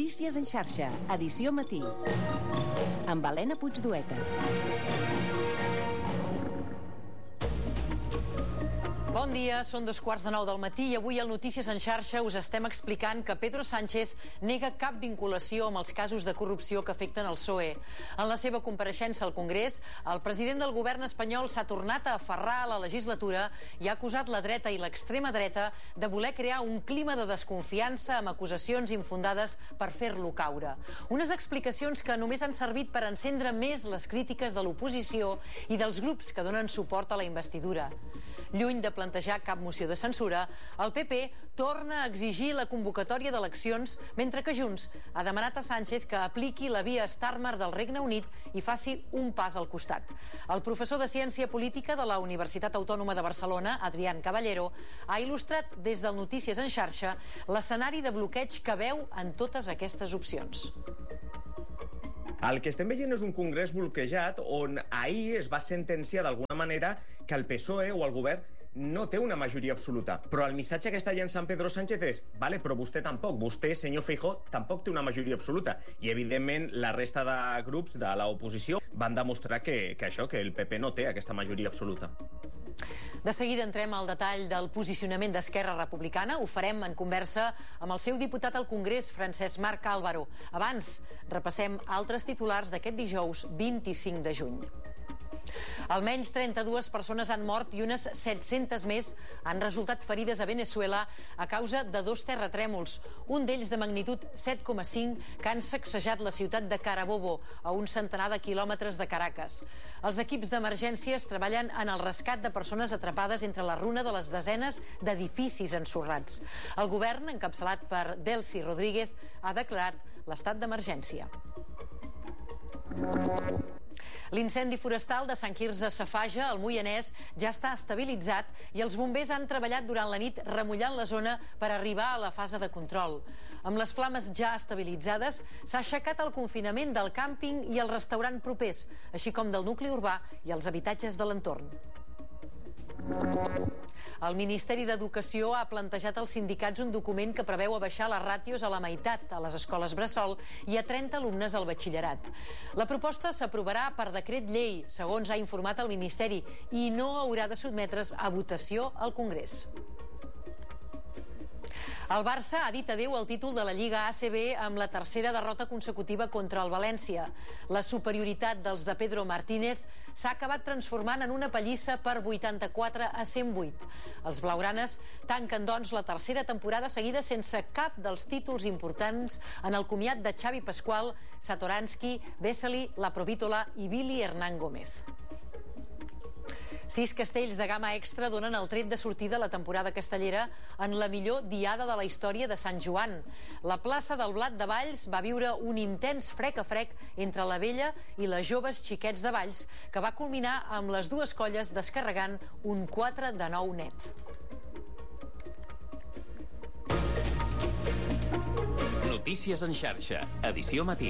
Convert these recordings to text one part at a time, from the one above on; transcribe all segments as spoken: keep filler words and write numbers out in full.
Notícies en xarxa, edició matí. Amb Helena Puigdueta. Bon dia, són dos quarts de nou del matí i avui al Notícies en xarxa us estem explicant que Pedro Sánchez nega cap vinculació amb els casos de corrupció que afecten el P S O E. En la seva compareixença al Congrés, el president del govern espanyol s'ha tornat a aferrar a la legislatura i ha acusat la dreta i l'extrema dreta de voler crear un clima de desconfiança amb acusacions infundades per fer-lo caure. Unes explicacions que només han servit per encendre més les crítiques de l'oposició i dels grups que donen suport a la investidura. Lluny de plantejar cap moció de censura, el P P torna a exigir la convocatòria d'eleccions, mentre que Junts ha demanat a Sánchez que apliqui la via Starmer del Regne Unit i faci un pas al costat. El professor de Ciència Política de la Universitat Autònoma de Barcelona, Adrián Caballero, ha il·lustrat des del Notícies en xarxa l'escenari de bloqueig que veu en totes aquestes opcions. El que estem veient és un congrés bloquejat on ahir es va sentenciar d'alguna manera que el P S O E o el govern no té una majoria absoluta. Però el missatge que està llançant Pedro Sánchez és vale, però vostè tampoc, vostè, senyor Feijóo, tampoc té una majoria absoluta. I, evidentment, la resta de grups de l'oposició van demostrar que, que això, que el P P no té aquesta majoria absoluta. De seguida entrem al detall del posicionament d'Esquerra Republicana. Ho farem en conversa amb el seu diputat al Congrés, Francesc Marc Álvaro. Abans, repassem altres titulars d'aquest dijous vint-i-cinc de juny. Almenys trenta-dues persones han mort i unes set-centes més han resultat ferides a Venezuela a causa de dos terratrèmols, un d'ells de magnitud set coma cinc que han sacsejat la ciutat de Carabobo, a un centenar de quilòmetres de Caracas. Els equips d'emergències treballen en el rescat de persones atrapades entre la runa de les desenes d'edificis ensorrats. El govern, encapçalat per Delcy Rodríguez, ha declarat l'estat d'emergència. L'incendi forestal de Sant Quirze Safaja, al Moianès, ja està estabilitzat i els bombers han treballat durant la nit remullant la zona per arribar a la fase de control. Amb les flames ja estabilitzades, s'ha aixecat el confinament del càmping i el restaurant propers, així com del nucli urbà i els habitatges de l'entorn. El Ministeri d'Educació ha plantejat als sindicats un document que preveu abaixar les ràtios a la meitat a les escoles bressol i a trenta alumnes al batxillerat. La proposta s'aprovarà per decret llei, segons ha informat el Ministeri, i no haurà de sotmetre's a votació al Congrés. El Barça ha dit adéu al títol de la Lliga A C B amb la tercera derrota consecutiva contra el València. La superioritat dels de Pedro Martínez s'ha acabat transformant en una pallissa per vuitanta-quatre a cent vuit. Els blaugranes tanquen, doncs, la tercera temporada seguida sense cap dels títols importants en el comiat de Xavi Pascual, Satoranski, Vesely, La Provítola i Billy Hernán Gómez. Sis castells de gamma extra donen el tret de sortida a la temporada castellera en la millor diada de la història de Sant Joan. La plaça del Blat de Valls va viure un intens frec a frec entre la vella i les joves xiquets de Valls, que va culminar amb les dues colles descarregant un quatre de nou net. Notícies en xarxa, edició matí.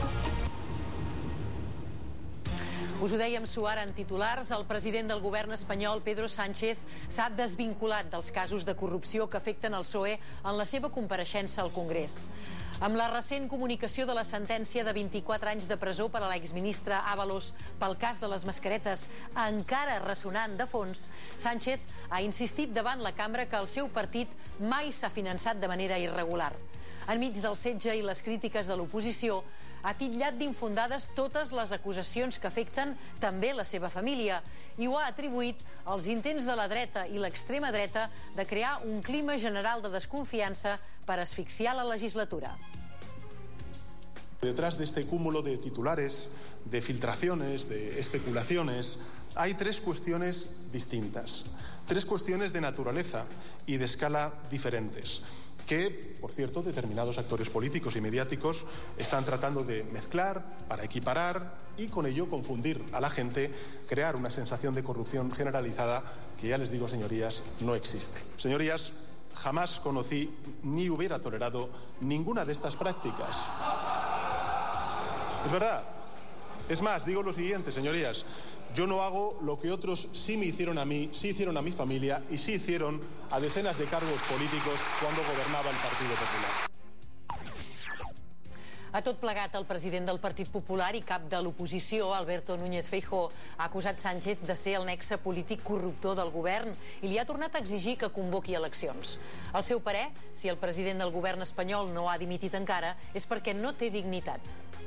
Us ho dèiem suar en titulars, el president del govern espanyol, Pedro Sánchez, s'ha desvinculat dels casos de corrupció que afecten el P S O E en la seva compareixença al Congrés. Amb la recent comunicació de la sentència de vint-i-quatre anys de presó per a l'exministre Ábalos pel cas de les mascaretes encara ressonant de fons, Sánchez ha insistit davant la cambra que el seu partit mai s'ha finançat de manera irregular. Enmig del setge i les crítiques de l'oposició, ha titllat d'infundades totes les acusacions que afecten també la seva família i ho ha atribuït als intents de la dreta i l'extrema dreta de crear un clima general de desconfiança per asfixiar la legislatura. Detrás de este cúmulo de titulares, de filtraciones, de especulaciones, hay tres cuestiones distintas, tres cuestiones de naturaleza y de escala diferentes, que, por cierto, determinados actores políticos y mediáticos están tratando de mezclar para equiparar y con ello confundir a la gente, crear una sensación de corrupción generalizada que, ya les digo, señorías, no existe. Señorías, jamás conocí ni hubiera tolerado ninguna de estas prácticas. Es verdad. Es más, digo lo siguiente, señorías. Yo no hago lo que otros sí me hicieron a mí, sí hicieron a mi familia y sí hicieron a decenas de cargos políticos cuando gobernaba el Partido Popular. A tot plegat, el president del Partit Popular i cap de l'oposició, Alberto Núñez Feijóo, ha acusat Sánchez de ser el nexe polític corruptor del govern i li ha tornat a exigir que convoqui eleccions. Al seu parer, si el president del govern espanyol no ha dimitit encara, és perquè no té dignitat.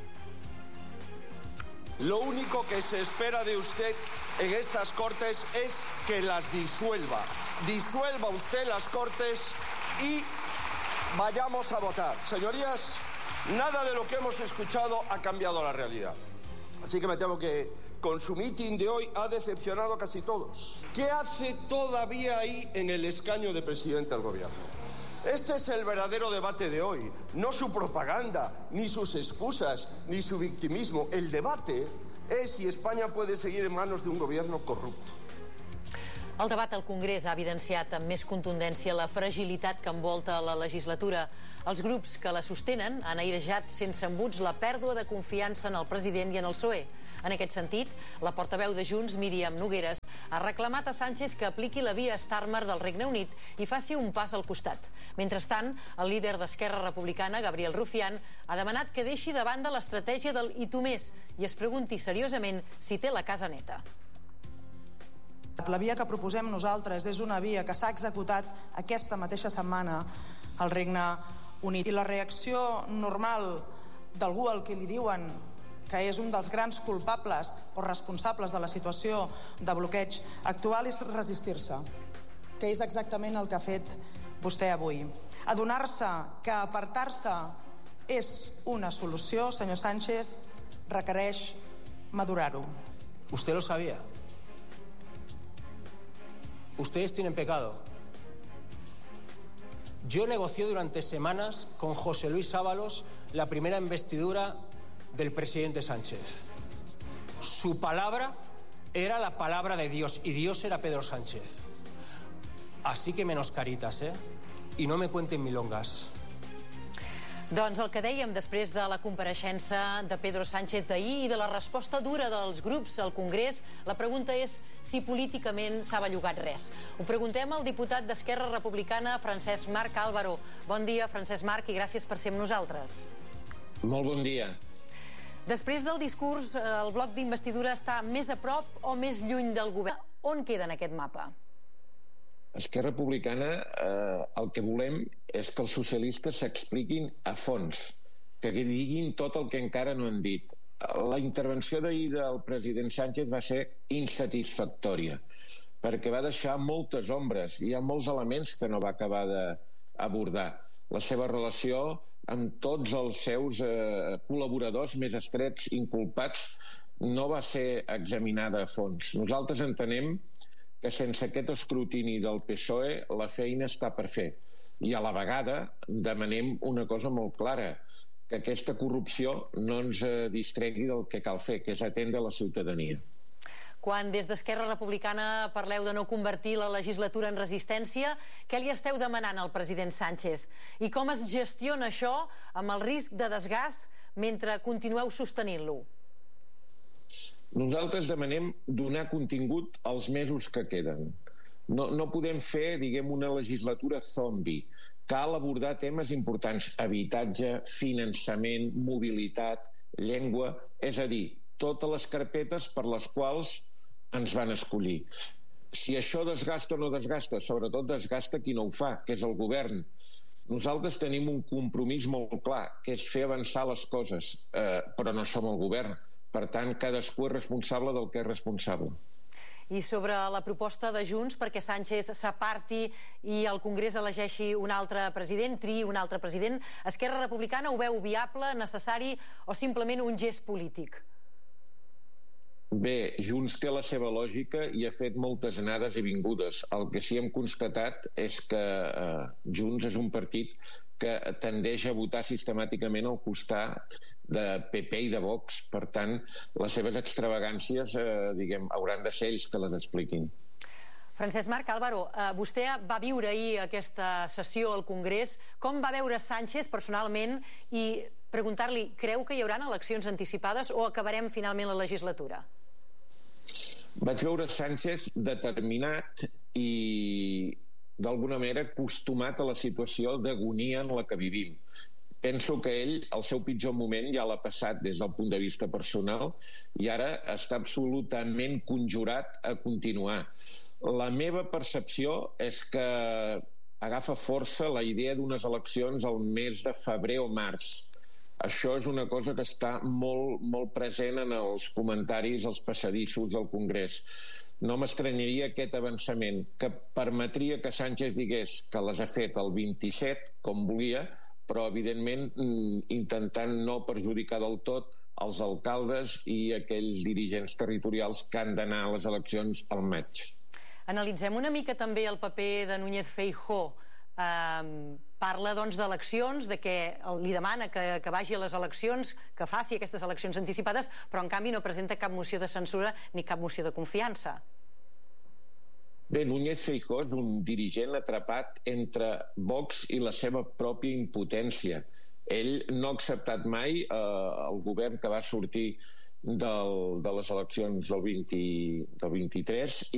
Lo único que se espera de usted en estas Cortes es que las disuelva. Disuelva usted las Cortes y vayamos a votar. Señorías, nada de lo que hemos escuchado ha cambiado la realidad. Así que me temo que con su mitin de hoy ha decepcionado a casi todos. ¿Qué hace todavía ahí en el escaño de presidente del gobierno? Este es el verdadero debate de hoy, no su propaganda, ni sus excusas, ni su victimismo. El debate es si España puede seguir en manos de un gobierno corrupto. El debat al Congrés ha evidenciat amb més contundència la fragilitat que envolta la legislatura. Els grups que la sostenen han airejat sense embuts la pèrdua de confiança en el president i en el P S O E. En aquest sentit, la portaveu de Junts, Míriam Nogueras, ha reclamat a Sánchez que apliqui la via Starmer del Regne Unit i faci un pas al costat. Mentrestant, el líder d'Esquerra Republicana, Gabriel Rufián, ha demanat que deixi de banda l'estratègia del i tu més i es pregunti seriosament si té la casa neta. La via que proposem nosaltres és una via que s'ha executat aquesta mateixa setmana al Regne Unit. I la reacció normal d'algú al que li diuen que és un dels grans culpables o responsables de la situació de bloqueig actual és resistir-se, que és exactament el que ha fet vostè avui. Adonar-se que apartar-se és una solució, senyor Sánchez, requereix madurar-ho. Usted lo sabía. Ustedes tienen pecado. Yo negocié durante semanas con José Luis Ábalos la primera investidura del presidente Sánchez. Su palabra era la palabra de Dios y Dios era Pedro Sánchez. Así que menos caritas, ¿eh? Y no me cuenten milongas. Doncs el que dèiem després de la compareixença de Pedro Sánchez d'ahir i de la resposta dura dels grups al Congrés, la pregunta és si políticament s'ha bellugat res. Ho preguntem al diputat d'Esquerra Republicana, Francesc Marc Álvaro. Bon dia, Francesc Marc, i gràcies per ser amb nosaltres. Molt bon dia. Després del discurs, el bloc d'investidura està més a prop o més lluny del govern? On queda en aquest mapa? Esquerra Republicana, eh, el que volem és que els socialistes s'expliquin a fons, que diguin tot el que encara no han dit. La intervenció d'ahir del president Sánchez va ser insatisfactòria, perquè va deixar moltes ombres. Hi ha molts elements que no va acabar d'abordar. La seva relació amb tots els seus eh, col·laboradors més estrets inculpats no va ser examinada a fons. Nosaltres entenem que sense aquest escrutini del P S O E la feina està per fer. I a la vegada demanem una cosa molt clara, que aquesta corrupció no ens distregui del que cal fer, que és atendre la ciutadania. Quan des d'Esquerra Republicana parleu de no convertir la legislatura en resistència, què li esteu demanant al president Sánchez? I com es gestiona això amb el risc de desgast mentre continueu sostenint-lo? Nosaltres demanem donar contingut als mesos que queden. No, no podem fer, diguem, una legislatura zombi. Cal abordar temes importants: habitatge, finançament, mobilitat, llengua, és a dir, totes les carpetes per les quals ens van escollir. Si això desgasta o no desgasta, sobretot desgasta qui no ho fa, que és el govern. Nosaltres tenim un compromís molt clar, que és fer avançar les coses, eh, però no som el govern. Per tant, cadascú és responsable del que és responsable. I sobre la proposta de Junts perquè Sánchez s'aparti i el Congrés elegeixi un altre president, triï un altre president, Esquerra Republicana ho veu viable, necessari o simplement un gest polític? Bé, Junts té la seva lògica i ha fet moltes anades i vingudes. El que sí hem constatat és que eh, Junts és un partit que tendeix a votar sistemàticament al costat de P P i de Vox. Per tant, les seves extravagàncies, eh, diguem, hauran de ser ells que les expliquin. Francesc Marc Álvaro, eh, vostè va viure ahir aquesta sessió al Congrés. Com va veure Sánchez personalment i preguntar-li, creu que hi haurà eleccions anticipades o acabarem finalment la legislatura? Vaig veure Sánchez determinat i d'alguna manera acostumat a la situació d'agonia en la que vivim. penso que ell, el seu pitjor moment ja l'ha passat des del punt de vista personal i ara està absolutament conjurat a continuar. La meva percepció és que agafa força la idea d'unes eleccions al mes de febrer o març. Això és una cosa que està molt, molt present en els comentaris, als passadissos del Congrés. No m'estranyaria aquest avançament, que permetria que Sánchez digués que les ha fet el vint-i-set, com volia, però evidentment intentant no perjudicar del tot els alcaldes i aquells dirigents territorials que han d'anar a les eleccions al maig. Analitzem una mica també el paper de Núñez Feijóo. Eh, parla doncs d'eleccions, de que li demana que, que vagi a les eleccions, que faci aquestes eleccions anticipades, però en canvi no presenta cap moció de censura ni cap moció de confiança. Bé, Núñez Feijóo és un dirigent atrapat entre Vox i la seva pròpia impotència. Ell no ha acceptat mai eh, el govern que va sortir del, de les eleccions del, vint, del vint-i-tres